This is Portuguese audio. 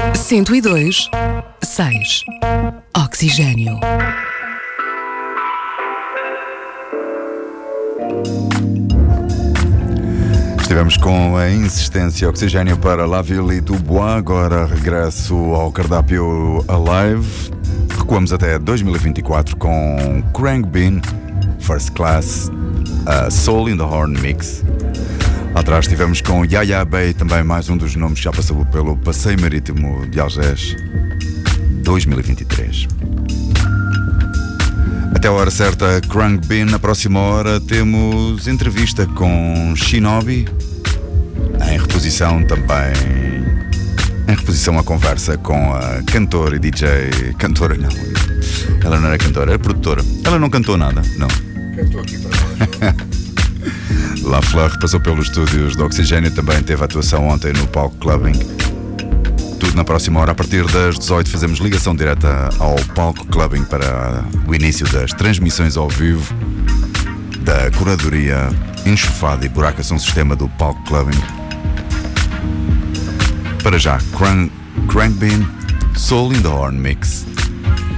102.6 Oxigênio. Estivemos com a insistência Oxigênio para La Ville e Dubois. Agora regresso ao cardápio Alive. Recuamos até 2024 com Khruangbin, First Class, Soul in the Horn Mix. Atrás estivemos com Yaya Bay, também mais um dos nomes que já passou pelo Passeio Marítimo de Algés 2023. Até a hora certa, Khruangbin. Na próxima hora temos entrevista com Shinobi. Em reposição também. Em reposição a conversa com a cantora e DJ. Cantora não. Ela não era cantora, era produtora. Ela não cantou nada, não. Cantou aqui para nós. La Fleur passou pelos estúdios do Oxigênio, também teve atuação ontem no Palco Clubbing. Tudo na próxima hora. A partir das 18 fazemos ligação direta ao Palco Clubbing para o início das transmissões ao vivo da curadoria Enxofada e Buraca Som Sistema do Palco Clubbing. Para já, Khruangbin, Soul in the Horn Mix.